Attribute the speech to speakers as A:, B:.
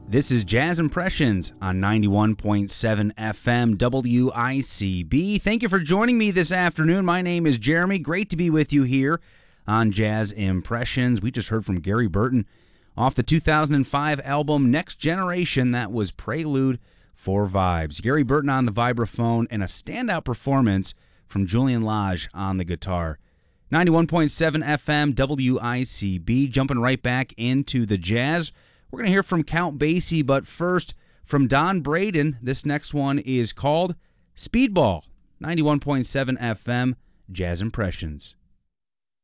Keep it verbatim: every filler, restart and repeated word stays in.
A: This is Jazz Impressions on ninety-one point seven F M W I C B. Thank you for joining me this afternoon. My name is Jeremy. Great to be with you here on Jazz Impressions. We just heard from Gary Burton off the two thousand five album Next Generation. That was Prelude for Vibes. Gary Burton on the vibraphone and a standout performance from Julian Lage on the guitar. ninety-one point seven F M W I C B. Jumping right back into the jazz. We're going to hear from Count Basie, but first, from Don Braden, this next one is called Speedball. ninety-one point seven F M, Jazz Impressions.